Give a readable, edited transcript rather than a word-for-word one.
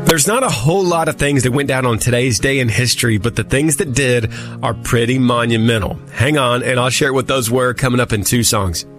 There's not a whole lot of things that went down on today's day in history, but the things that did are pretty monumental. Hang on, and I'll share what those were coming up in 2 songs.